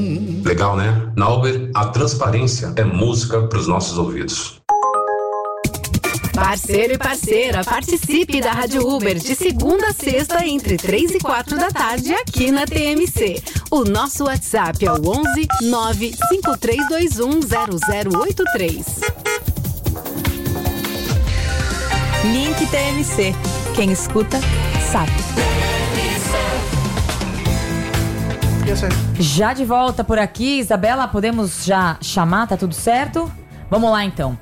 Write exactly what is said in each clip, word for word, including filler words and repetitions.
Legal, né? Na Uber, a transparência é música para os nossos ouvidos. Parceiro e parceira, participe da Rádio Uber de segunda a sexta entre três e quatro da tarde aqui na T M C. O nosso WhatsApp é o onze nove cinco três dois um zero zero oito três. Link T M C. Quem escuta, sabe. Já de volta por aqui, Isabela, podemos já chamar? Tá tudo certo? Vamos lá então.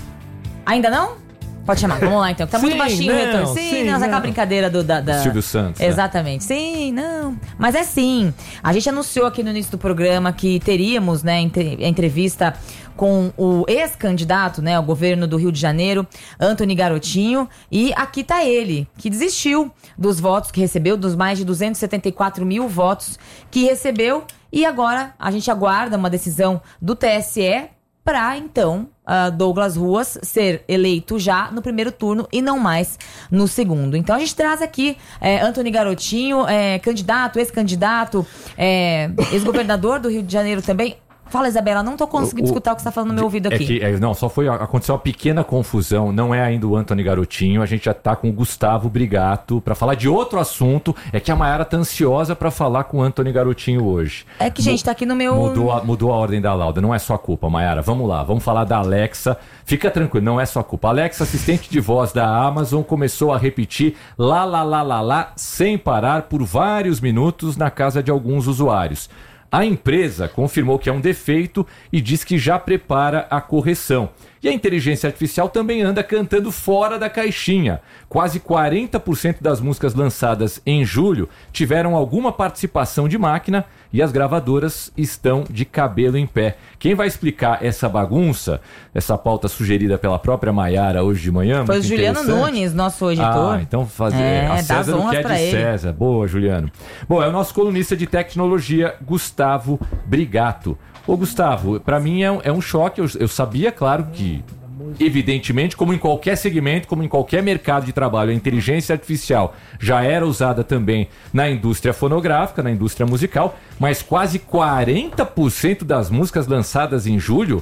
Ainda não? Pode chamar, vamos lá então. Tá sim, muito baixinho não, o retorno. Sim, sim, não, não. aquela brincadeira do, da, da... Silvio Santos. Exatamente. Né? Sim, não. Mas é sim. A gente anunciou aqui no início do programa que teríamos, né, entre, a entrevista com o ex-candidato, né, ao governo do Rio de Janeiro, Antony Garotinho. E aqui tá ele, que desistiu dos votos que recebeu, dos mais de duzentos e setenta e quatro mil votos que recebeu. E agora a gente aguarda uma decisão do T S E para, então, uh, Douglas Ruas ser eleito já no primeiro turno e não mais no segundo. Então a gente traz aqui é, Antony Garotinho, é, candidato, ex-candidato, é, ex-governador do Rio de Janeiro também. Fala, Isabela, não tô conseguindo o, escutar o que você tá falando no meu ouvido aqui. É que, é, não, só foi, aconteceu uma pequena confusão, não é ainda o Antony Garotinho, a gente já tá com o Gustavo Brigato pra falar de outro assunto, é que a Mayara tá ansiosa pra falar com o Antony Garotinho hoje. É que, gente, tá aqui no meu... Mudou a, mudou a ordem da lauda, não é sua culpa, Mayara, vamos lá, vamos falar da Alexa, fica tranquilo, não é sua culpa. A Alexa, assistente de voz da Amazon, começou a repetir lá, lá, lá, lá, lá, sem parar por vários minutos na casa de alguns usuários. A empresa confirmou que é um defeito e diz que já prepara a correção. E a inteligência artificial também anda cantando fora da caixinha. Quase quarenta por cento das músicas lançadas em julho tiveram alguma participação de máquina e as gravadoras estão de cabelo em pé. Quem vai explicar essa bagunça, essa pauta sugerida pela própria Mayara hoje de manhã? Foi o Juliano Nunes, nosso editor. Ah, então fazer é, a César o que é de ele. César. Boa, Juliano. Bom, é o nosso colunista de tecnologia, Gustavo Brigato. Ô, Gustavo, pra mim é um, é um choque. Eu, eu sabia, claro, que evidentemente, como em qualquer segmento, como em qualquer mercado de trabalho, a inteligência artificial já era usada também na indústria fonográfica, na indústria musical, mas quase quarenta por cento das músicas lançadas em julho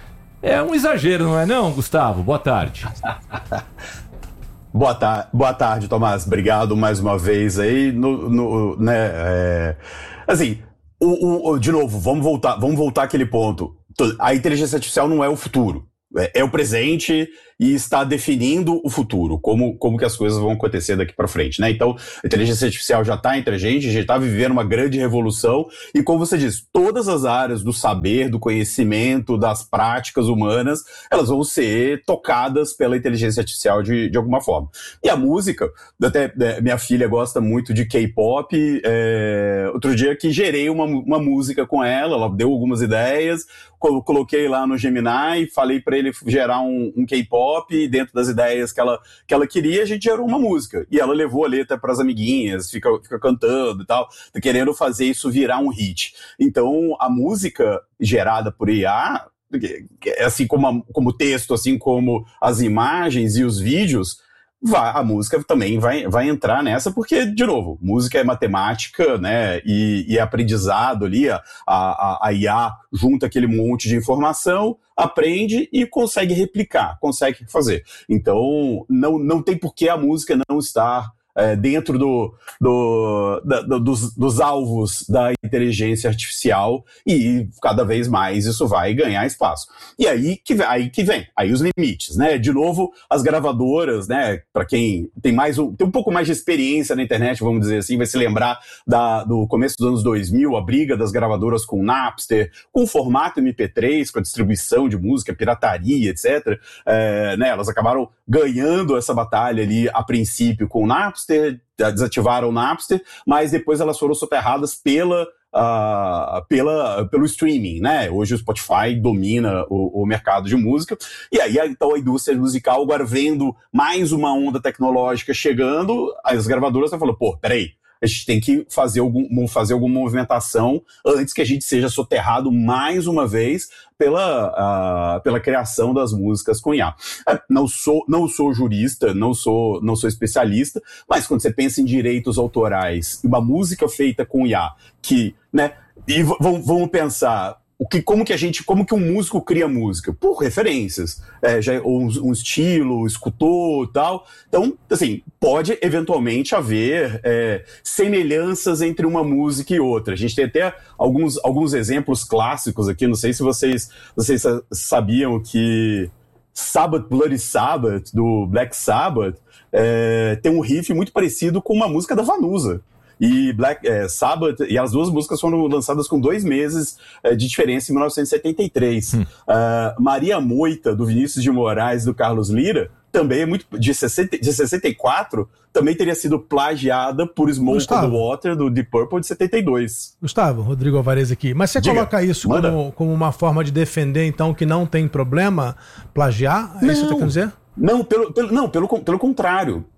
é um exagero, não é não, Gustavo? Boa tarde. Boa, tar- boa tarde, Tomás. Obrigado mais uma vez aí. No, no, né, é... Assim, o, o, de novo, vamos voltar, vamos voltar àquele ponto. A inteligência artificial não é o futuro. É o presente e está definindo o futuro, como, como que as coisas vão acontecer daqui para frente, né? Então, a inteligência artificial já está entre a gente, já está vivendo uma grande revolução e, como você disse, todas as áreas do saber, do conhecimento, das práticas humanas, elas vão ser tocadas pela inteligência artificial de, de alguma forma. E a música, até é, minha filha gosta muito de K-pop, é, outro dia que gerei uma, uma música com ela, ela deu algumas ideias, coloquei lá no Gemini, falei para ele gerar um, um K-pop, e dentro das ideias que ela, que ela queria, a gente gerou uma música. E ela levou a letra para as amiguinhas, fica, fica cantando e tal, tá querendo fazer isso virar um hit. Então, a música gerada por I A, assim como, a, como o texto, assim como as imagens e os vídeos, vai, a música também vai, vai entrar nessa, porque, de novo, música é matemática, né, e, e é aprendizado ali, a, a, a I A junta aquele monte de informação, aprende e consegue replicar, consegue fazer. Então, não, não tem por que a música não estar é, dentro do, do, da, do, dos, dos alvos da inteligência artificial e cada vez mais isso vai ganhar espaço. E aí que, aí que vem, aí os limites, né? De novo, as gravadoras, né? Para quem tem, mais um, tem um pouco mais de experiência na internet, vamos dizer assim, vai se lembrar da, do começo dos anos dois mil, a briga das gravadoras com o Napster, com o formato M P três, com a distribuição de música, pirataria, etcétera. É, né, elas acabaram ganhando essa batalha ali a princípio com o Napster, desativaram o Napster, mas depois elas foram soterradas pela, uh, pela, pelo streaming, né? Hoje o Spotify domina o, o mercado de música, e aí então a indústria musical agora vendo mais uma onda tecnológica chegando, as gravadoras estão falando, pô, peraí, a gente tem que fazer, algum, fazer alguma movimentação antes que a gente seja soterrado mais uma vez pela, uh, pela criação das músicas com I A. Não sou, não sou jurista, não sou, não sou especialista, mas quando você pensa em direitos autorais, uma música feita com I A, que, né, e v- vamos pensar... O que, como que a gente, como que um músico cria música? Por referências, é, já, um, um estilo, escutou e tal. Então, assim, pode eventualmente haver é, semelhanças entre uma música e outra. A gente tem até alguns, alguns exemplos clássicos aqui, não sei se vocês, vocês sabiam que Sabbath, Bloody Sabbath, do Black Sabbath, é, tem um riff muito parecido com uma música da Vanusa. E Black é, Sabbath, e as duas músicas foram lançadas com dois meses é, de diferença em mil novecentos e setenta e três. Hum. Uh, Maria Moita, do Vinícius de Moraes, do Carlos Lira, também é muito de, sessenta, de sessenta e quatro, também teria sido plagiada por Smoke Gustavo. on the Water, do Deep Purple, de setenta e dois. Gustavo, Rodrigo Alvarez aqui. Mas você Diga, coloca isso como, como uma forma de defender, então, que não tem problema plagiar? É não, isso que você quer dizer? Não, pelo, pelo, não pelo, pelo contrário.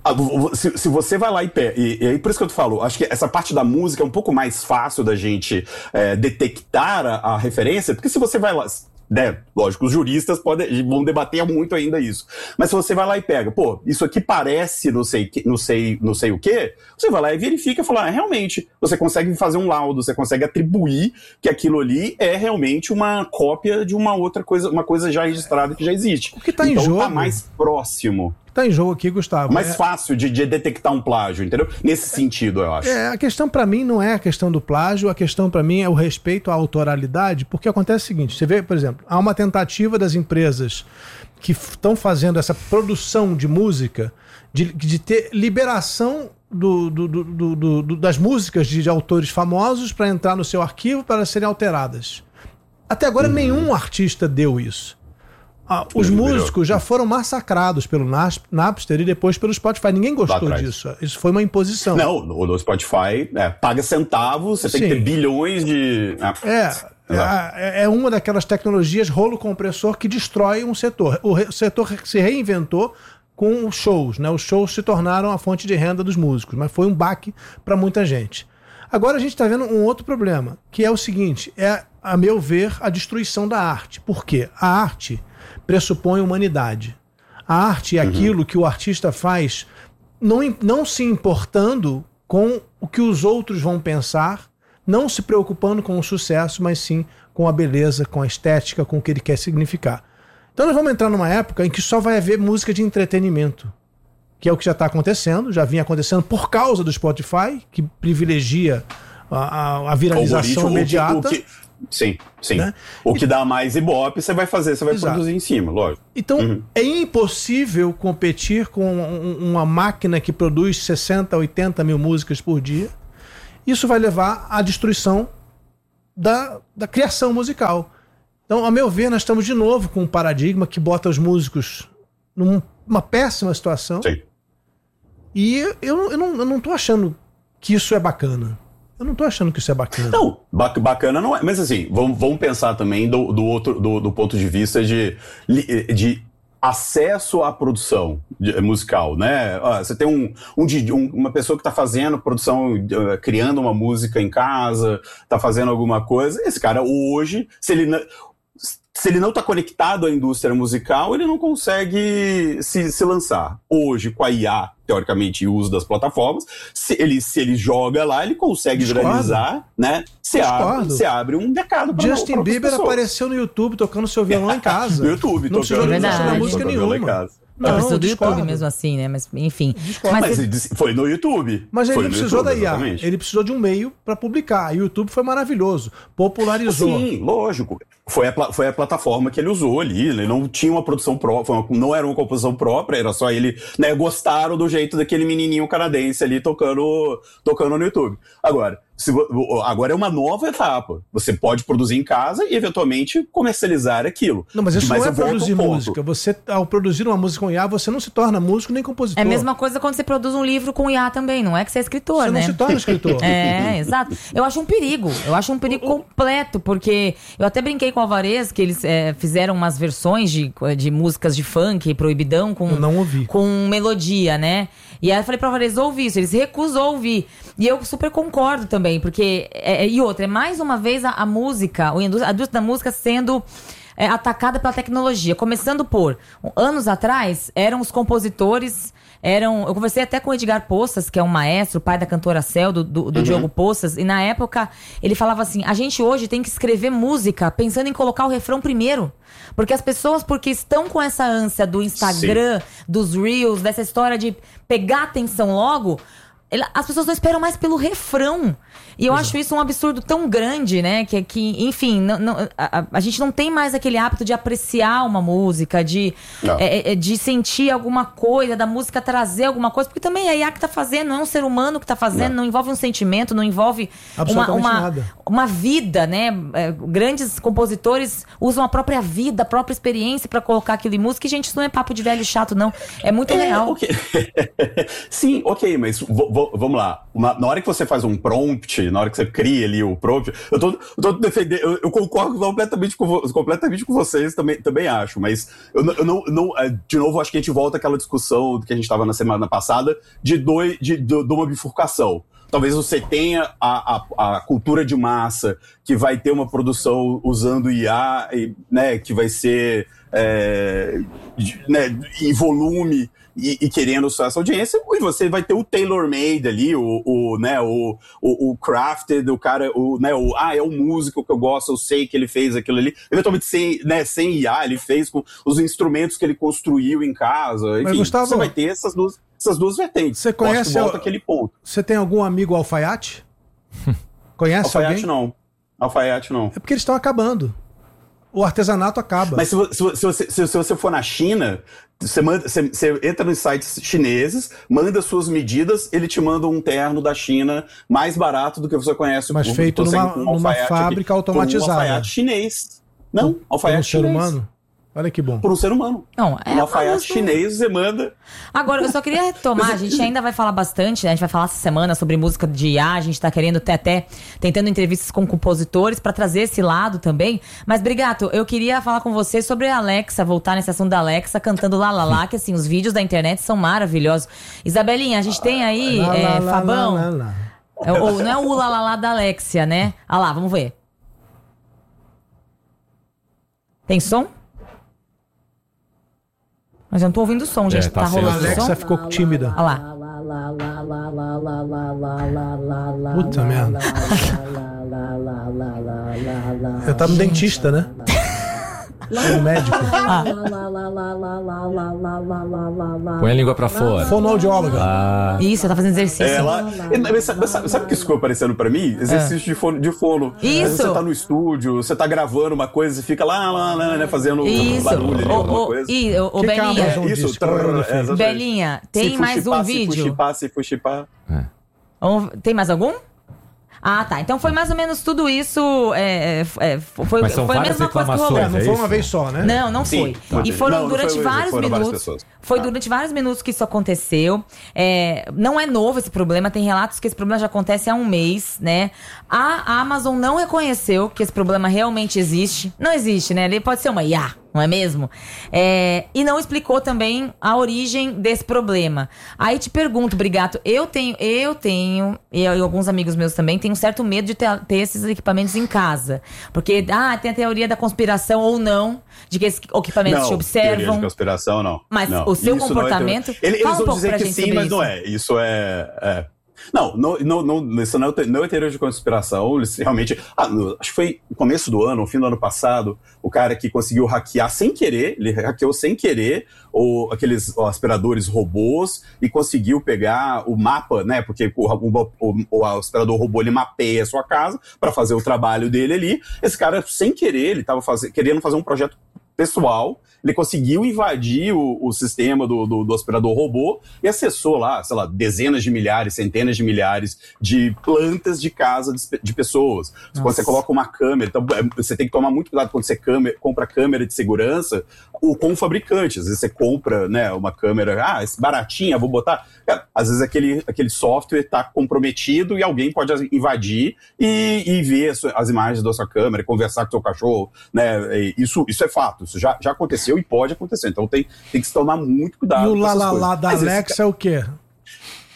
Se, se você vai lá e pega, e, e aí por isso que eu te falo, acho que essa parte da música é um pouco mais fácil da gente é, detectar a, a referência, porque se você vai lá, né, lógico, os juristas podem, vão debater muito ainda isso, mas se você vai lá e pega, pô, isso aqui parece não sei, não sei, não sei o quê, você vai lá e verifica e fala, ah, realmente, você consegue fazer um laudo, você consegue atribuir que aquilo ali é realmente uma cópia de uma outra coisa, uma coisa já registrada que já existe. O que tá então em jogo tá mais próximo. Tá em jogo aqui, Gustavo. Mais é... fácil de, de detectar um plágio, entendeu? Nesse sentido, eu acho. É, a questão pra mim não é a questão do plágio, a questão pra mim é o respeito à autoralidade, porque acontece o seguinte, você vê, por exemplo, há uma tentativa das empresas que estão fazendo essa produção de música de, de ter liberação do, do, do, do, do, das músicas de, de autores famosos para entrar no seu arquivo para serem alteradas. Até agora uhum. nenhum artista deu isso. Ah, os músicos já foram massacrados pelo Napster e depois pelo Spotify. Ninguém gostou disso. Isso foi uma imposição. Não, no Spotify é, paga centavos, você Sim. tem que ter bilhões de... É, é, é uma daquelas tecnologias rolo compressor que destrói um setor. O, re, o setor se reinventou com os shows, né? Os shows se tornaram a fonte de renda dos músicos, mas foi um baque para muita gente. Agora a gente está vendo um outro problema, que é o seguinte, é, a meu ver, a destruição da arte. Por quê? A arte pressupõe humanidade. A arte é uhum. aquilo que o artista faz não, não se importando com o que os outros vão pensar, não se preocupando com o sucesso, mas sim com a beleza, com a estética, com o que ele quer significar. Então nós vamos entrar numa época em que só vai haver música de entretenimento, que é o que já está acontecendo, já vinha acontecendo por causa do Spotify, que privilegia a, a, a viralização imediata. O que, o que... Sim, sim. Né? O que dá mais ibope, você vai fazer, você vai Exato. Produzir em cima, lógico. Então, uhum. é impossível competir com uma máquina que produz sessenta, oitenta mil músicas por dia. Isso vai levar à destruição da, da criação musical. Então, a meu ver, nós estamos de novo com um paradigma que bota os músicos numa péssima situação. Sim. E eu, eu, não, eu não tô achando que isso é bacana. Eu não tô achando que isso é bacana. Não, bacana não é. Mas assim, vamos, vamos pensar também do, do, outro, do, do ponto de vista de, de acesso à produção de, musical, né? Ah, você tem um, um, um, uma pessoa que está fazendo produção, uh, criando uma música em casa, está fazendo alguma coisa. Esse cara hoje, se ele não... Se ele não está conectado à indústria musical, ele não consegue se, se lançar. Hoje, com a I A, teoricamente, e o uso das plataformas, se ele, se ele joga lá, ele consegue Discordo. Viralizar, né? Você abre, você abre um mercado para Justin Bieber pessoas. Apareceu no YouTube tocando seu violão em casa. No YouTube, não precisou de música nenhuma. Não, não precisou do YouTube mesmo assim, né? Mas, enfim. Mas, Mas ele... foi no YouTube. Mas ele foi não precisou YouTube, da I A. Exatamente. Ele precisou de um meio para publicar. O YouTube foi maravilhoso. Popularizou. Sim, lógico. Foi a, foi a plataforma que ele usou ali. Ele não tinha uma produção própria, não era uma composição própria, era só ele, né? Gostaram do jeito daquele menininho canadense ali tocando, tocando no YouTube. Agora, se, agora é uma nova etapa. Você pode produzir em casa e, eventualmente, comercializar aquilo. Não, mas isso mas não é produzir música. Você, ao produzir uma música com I A, você não se torna músico nem compositor. É a mesma coisa quando você produz um livro com I A também. Não é que você é escritor, você né? Você não se torna escritor. É, exato. Eu acho um perigo. Eu acho um perigo completo, porque eu até brinquei com o Alvarez que eles é, fizeram umas versões de, de músicas de funk, proibidão, com, eu não ouvi. Com melodia, né? E aí eu falei pro Alvarez ouvir isso. Ele se recusou a ouvir. E eu super concordo também, porque... É, e outra, é mais uma vez a, a música, a indústria, a indústria da música sendo... É, atacada pela tecnologia, começando por anos atrás eram os compositores eram... Eu conversei até com o Edgar Poças, que é um maestro, pai da cantora Cel, do, do, do uhum. Diogo Poças, e na época ele falava assim, a gente hoje tem que escrever música pensando em colocar o refrão primeiro. Porque as pessoas, porque estão com essa ânsia do Instagram, Sim. dos Reels, dessa história de pegar atenção logo... As pessoas não esperam mais pelo refrão. E eu Exato. acho isso um absurdo tão grande, né? Que, que enfim, não, não, a, a gente não tem mais aquele hábito de apreciar uma música, de, é, de sentir alguma coisa, da música trazer alguma coisa. Porque também a I A que tá fazendo, não é um ser humano que tá fazendo, não, não envolve um sentimento, não envolve uma, uma, uma vida, né? É, grandes compositores usam a própria vida, a própria experiência pra colocar aquilo em música. E, gente, isso não é papo de velho chato, não. É muito é, real. Okay. Sim, ok, mas... Vou, vou Vamos lá, Uma, na hora que você faz um prompt, na hora que você cria ali o prompt, eu tô, eu tô defendendo, eu, eu concordo completamente com, completamente com vocês, também, também acho, mas eu, eu não, não, de novo, acho que a gente volta àquela discussão que a gente estava na semana passada, de, dois, de, de, de uma bifurcação. Talvez você tenha a, a, a cultura de massa, que vai ter uma produção usando I A, né, que vai ser é, né, em volume, E, e querendo só essa audiência, e você vai ter o tailor-made ali, o, o, né, o, o, o crafted, o cara, o, né, o, ah, é o músico que eu gosto, eu sei que ele fez aquilo ali, eventualmente sem, né, sem I A, ele fez com os instrumentos que ele construiu em casa, enfim, Mas, Gustavo, você vai ter essas duas, essas duas vertentes. Você conhece volta aquele ponto. Você tem algum amigo alfaiate? Conhece alfaiate alguém? não, alfaiate não. É porque eles estão acabando. O artesanato acaba. Mas se, se, se, você, se, se você for na China, você, manda, você, você entra nos sites chineses, manda suas medidas, ele te manda um terno da China mais barato do que você conhece. Mas um, feito numa, um numa fábrica aqui, automatizada. Um alfaiate chinês. Não, por, alfaiate por um chinês. ser humano? Olha que bom. Por um ser humano. Não, é um alfaiate chinês, você manda. Agora, eu só queria retomar, a gente ainda vai falar bastante, né? A gente vai falar essa semana sobre música de I A, a gente tá querendo até, até tentando entrevistas com compositores pra trazer esse lado também. Mas, Brigato, eu queria falar com você sobre a Alexa, voltar nesse assunto da Alexa, cantando Lá Lá Lá, que assim, os vídeos da internet são maravilhosos. Isabelinha, a gente tem aí, lá, é, lá, Fabão. Lá, lá, lá. É, ou, não é o Lá Lá Lá da Alexia, né? Ah lá, vamos ver. Tem som? Mas eu não tô ouvindo o som, gente. É, tá, tá rolando o som? A Alexa ficou tímida. Olha lá. Puta merda. Eu tava no dentista, né? Sou médico. Ah. Põe a língua pra fora. Fonoaudióloga. Ah. Isso, tá fazendo exercício. É, lá, sabe, sabe, sabe o que isso ficou aparecendo pra mim? Exercício é. de, fono, de fono. Isso. Você tá no estúdio, você tá gravando uma coisa e fica lá, lá, lá, né, fazendo isso. barulho ali, o, alguma o, coisa. E, o, o Belinha. É, isso, disse, é, Belinha, tem se mais fuxipar, um vídeo? Se fuxipar, se fuxipar. É. Tem mais algum? Ah, tá. Então foi mais ou menos tudo isso. É, é, foi Mas são foi a mesma coisa que rolou. É, não foi uma vez só, né? Não, não Sim, foi. E foram não, durante não foi, vários foram minutos. Várias foi ah. durante vários minutos que isso aconteceu. É, não é novo esse problema. Tem relatos que esse problema já acontece há um mês, né? A Amazon não reconheceu que esse problema realmente existe. Não existe, né? Ele pode ser uma I A. Não é mesmo? É, e não explicou também a origem desse problema. Aí te pergunto, Brigato, eu tenho, eu tenho, e alguns amigos meus também, têm um certo medo de ter, ter esses equipamentos em casa. Porque, ah, tem a teoria da conspiração ou não, de que esses equipamentos não, te observam. Teoria de conspiração, não. Mas não. o seu Isso comportamento... Não é Ele, eles um vão dizer que sim, mas isso. não é. Isso é... é. Não, não, não, não, isso não é, não é teoria de conspiração, eles realmente... Ah, no, acho que foi no começo do ano, no fim do ano passado, o cara que conseguiu hackear sem querer, ele hackeou sem querer o, aqueles ó, aspiradores robôs e conseguiu pegar o mapa, né, porque o, o, o, o aspirador robô, ele mapeia a sua casa para fazer o trabalho dele ali. Esse cara, sem querer, ele estava querendo fazer um projeto pessoal, ele conseguiu invadir o, o sistema do, do, do aspirador robô e acessou lá, sei lá, dezenas de milhares, centenas de milhares de plantas de casa de, de pessoas. Nossa. Quando você coloca uma câmera, então você tem que tomar muito cuidado quando você câmera, compra câmera de segurança ou com o fabricante. Às vezes você compra, né, uma câmera, ah, baratinha, vou botar... É, às vezes aquele, aquele software está comprometido e alguém pode invadir e, e ver as, as imagens da sua câmera, conversar com o seu cachorro, né? Isso, isso é fato, isso já, já aconteceu e pode acontecer. Então tem, tem que se tomar muito cuidado. E o lá lá lá da Mas Alexa esse... é o quê?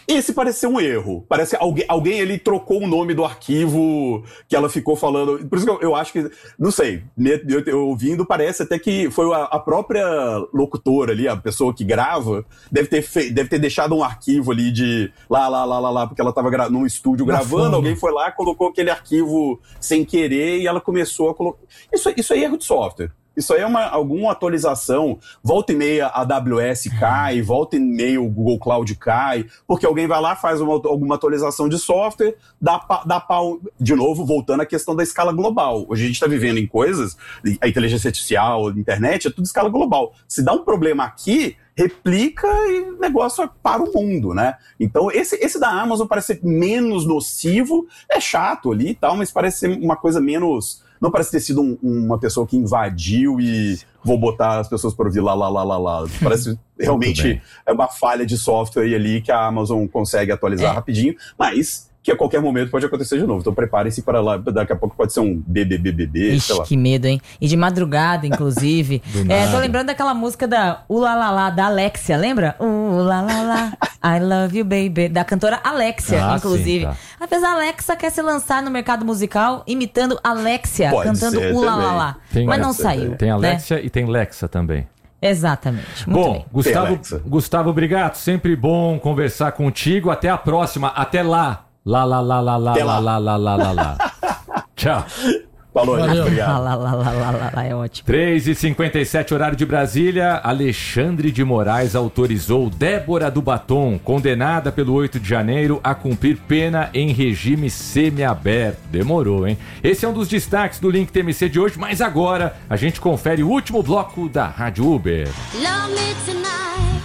Esse parece ser um erro. Parece que alguém, alguém ele trocou o nome do arquivo que ela ficou falando. Por isso que eu, eu acho que, não sei, eu, eu ouvindo, parece até que foi a, a própria locutora ali, a pessoa que grava, deve ter, fe, deve ter deixado um arquivo ali de lá, lá, lá, lá, lá, porque ela tava gra- num estúdio Na gravando, fome. Alguém foi lá, colocou aquele arquivo sem querer e ela começou a colocar. Isso, isso é erro de software. Isso aí é uma, alguma atualização, volta e meia a AWS cai, volta e meia o Google Cloud cai, porque alguém vai lá, faz uma, alguma atualização de software, dá, dá pau, de novo, voltando à questão da escala global. Hoje a gente está vivendo em coisas, a inteligência artificial, a internet, é tudo escala global. Se dá um problema aqui, replica e o negócio para o mundo, né? Então esse, esse da Amazon parece ser menos nocivo, é chato ali e tal, mas parece ser uma coisa menos... Não parece ter sido um, uma pessoa que invadiu e vou botar as pessoas para ouvir lá, lá, lá, lá, lá. Parece realmente é uma falha de software ali que a Amazon consegue atualizar é. rapidinho, mas que a qualquer momento pode acontecer de novo. Então preparem-se para lá, daqui a pouco pode ser um B B B B B, Ixi, sei lá. Que medo, hein? E de madrugada, inclusive. é, tô lembrando daquela música da Ulalala, da Alexia, lembra? Ulalala, I love you, baby. Da cantora Alexia, ah, inclusive. Sim, tá. Às vezes a Alexa quer se lançar no mercado musical imitando Alexia, pode cantando Ulalala. Mas não saiu. Tem Alexia né? e tem Lexa também. Exatamente. Muito bom, bem. Gustavo, Gustavo Brigato, sempre bom conversar contigo. Até a próxima. Até lá. Lá, lá, lá, lá, lá, lá, lá, lá, lá, lá, lá. Tchau. Falou, gente. Obrigado. Lá, lá, lá, lá, lá, lá, é ótimo. três e cinquenta e sete, horário de Brasília. Alexandre de Moraes autorizou Débora do Batom, condenada pelo oito de janeiro, a cumprir pena em regime semiaberto. Demorou, hein? Esse é um dos destaques do Link T M C de hoje, mas agora a gente confere o último bloco da Rádio Uber. Love me tonight.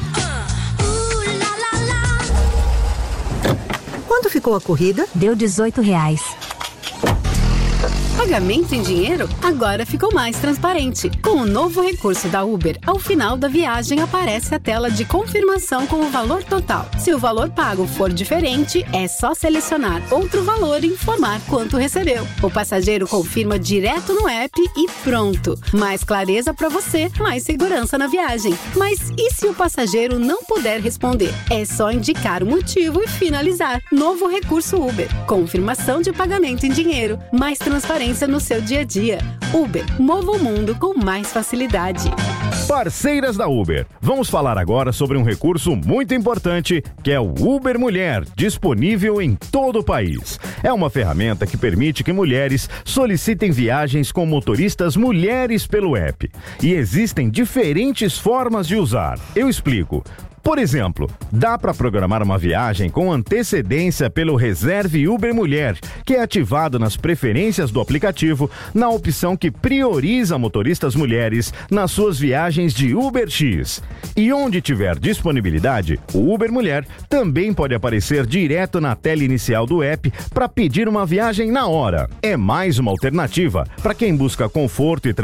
Quanto ficou a corrida? Deu dezoito reais. Pagamento em dinheiro agora ficou mais transparente. Com o novo recurso da Uber, ao final da viagem aparece a tela de confirmação com o valor total. Se o valor pago for diferente, é só selecionar outro valor e informar quanto recebeu. O passageiro confirma direto no app e pronto. Mais clareza para você, mais segurança na viagem. Mas e se o passageiro não puder responder? É só indicar o motivo e finalizar. Novo recurso Uber. Confirmação de pagamento em dinheiro. Mais transparência no seu dia a dia. Uber, mova o mundo com mais facilidade. Parceiras da Uber, vamos falar agora sobre um recurso muito importante que é o Uber Mulher, disponível em todo o país. É uma ferramenta que permite que mulheres solicitem viagens com motoristas mulheres pelo app. E existem diferentes formas de usar. Eu explico. Por exemplo, dá para programar uma viagem com antecedência pelo Reserve Uber Mulher, que é ativado nas preferências do aplicativo na opção que prioriza motoristas mulheres nas suas viagens de UberX. E onde tiver disponibilidade, o Uber Mulher também pode aparecer direto na tela inicial do app para pedir uma viagem na hora. É mais uma alternativa para quem busca conforto e tranquilidade